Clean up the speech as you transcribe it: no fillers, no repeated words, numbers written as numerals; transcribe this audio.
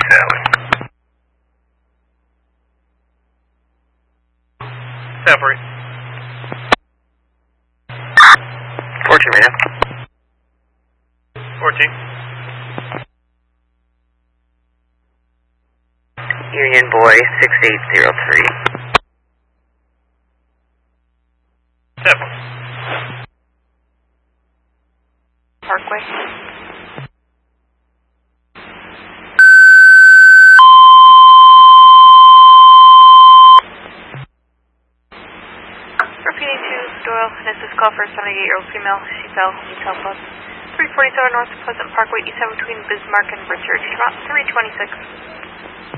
Separate. 14, man. 14. Union Boy 6803. 7. Parkway. Repeating to Doyle, this is call for a 78-year-old female. She fell, needs help up. 347 North Pleasant Parkway, East 7 between Bismarck and Richard. About 326.